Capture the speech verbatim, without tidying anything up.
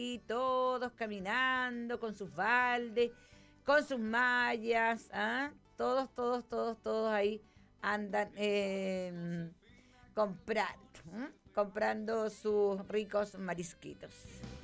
y todos caminando con sus baldes, con sus mallas, ¿ah? Todos, todos, todos, todos ahí andan eh, comprando, ¿eh? comprando sus ricos marisquitos.